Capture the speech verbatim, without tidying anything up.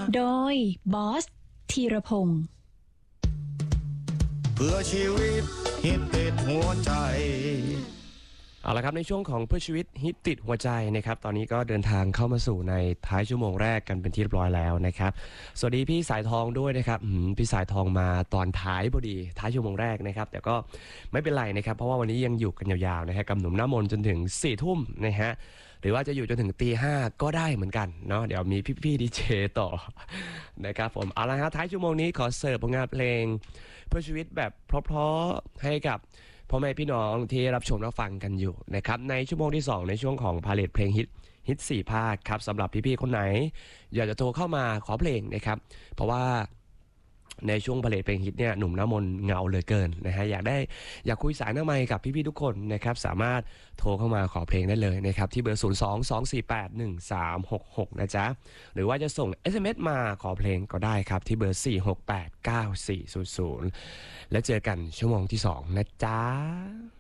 โดยบอสธีรพงศ์เพื่อชีวิตฮิตติดหัวใจเอาละครับในช่วงของเพื่อชีวิตฮิตติดหัวใจนะครับตอนนี้ก็เดินทางเข้ามาสู่ในท้ายชั่วโมงแรกกันเป็นที่เรียบร้อยแล้วนะครับสวัสดีพี่สายทองด้วยนะครับพี่สายทองมาตอนท้ายพอดีท้ายชั่วโมงแรกนะครับแต่ก็ไม่เป็นไรนะครับเพราะว่าวันนี้ยังอยู่กันยาวๆนะฮะกับหนุ่มหน้ามนจนถึงสี่ทุ่มนะฮะหรือว่าจะอยู่จนถึงตีห้าก็ได้เหมือนกันเนาะเดี๋ยวมีพี่ๆดีเจต่อนะครับผมเอาละฮะท้ายชั่วโมงนี้ขอเสิร์ฟผลงานเพลงเพื่อชีวิตแบบเพราะๆให้กับพ่อแม่พี่น้องที่รับชมรับฟังกันอยู่นะครับในชั่วโมงที่สองในช่วงของพาเลทเพลงฮิตฮิตสี่ภาคครับสำหรับพี่ๆคนไหนอยากจะโทรเข้ามาขอเพลงนะครับเพราะว่าในช่วงพาเลทเพลงฮิตเนี่ยหนุ่มน้ำมนต์เงาเหลือเกินนะฮะอยากได้อยากคุยสายหน้าไมค์กับพี่ๆทุกคนนะครับสามารถโทรเข้ามาขอเพลงได้เลยนะครับที่เบอร์ศูนย์ สอง สอง สี่ แปด หนึ่ง สาม หก หกนะจ๊ะหรือว่าจะส่ง เอส เอ็ม เอส มาขอเพลงก็ได้ครับที่เบอร์สี่ หก แปด เก้า สี่ ศูนย์ ศูนย์แล้วเจอกันชั่วโมงที่สองนะจ๊ะ